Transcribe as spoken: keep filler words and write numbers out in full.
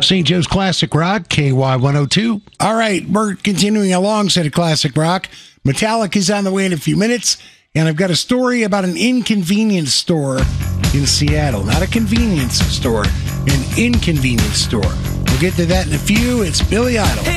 Saint Joe's Classic Rock, K Y one oh two. All right, we're continuing alongside of Classic Rock. Metallica's on the way in a few minutes, and I've got a story about an inconvenience store in Seattle. Not a convenience store, an inconvenience store. We'll get to that in a few. It's Billy Idol.